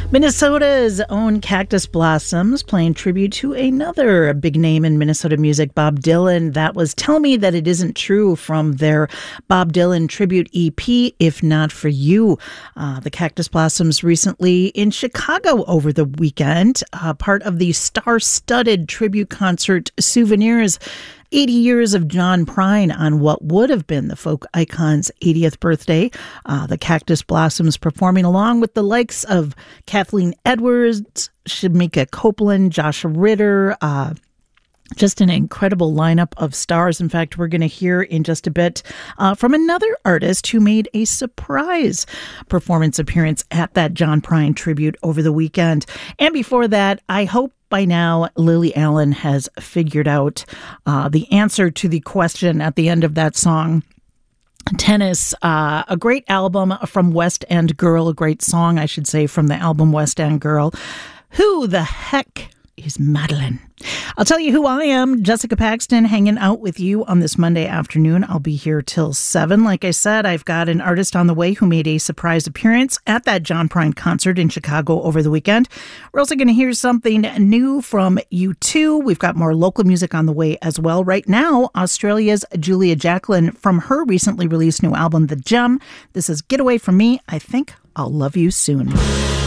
Minnesota's own Cactus Blossoms playing tribute to another big name in Minnesota music, Bob Dylan. That was Tell Me That It Isn't True from their Bob Dylan tribute EP, If Not For You. The Cactus Blossoms recently in Chicago over the weekend, part of the star-studded tribute concert Souvenirs. 80 years of John Prine on what would have been the folk icon's 80th birthday. The Cactus Blossoms performing along with the likes of Kathleen Edwards, Shamika Copeland, Joshua Ritter, just an incredible lineup of stars. In fact, we're going to hear in just a bit from another artist who made a surprise performance appearance at that John Prine tribute over the weekend. And before that, I hope by now, Lily Allen has figured out the answer to the question at the end of that song. Tennis, a great album from West End Girl, a great song, I should say, from the album West End Girl. Who the heck is Madeline? I'll tell you who I am, Jessica Paxton, hanging out with you on this Monday afternoon. I'll be here till 7. Like I said, I've got an artist on the way who made a surprise appearance at that John Prine concert in Chicago over the weekend. We're also going to hear something new from U2. We've got more local music on the way as well. Right now, Australia's Julia Jacklin from her recently released new album, The Gem. This is Get Away From Me. I think I'll love you soon.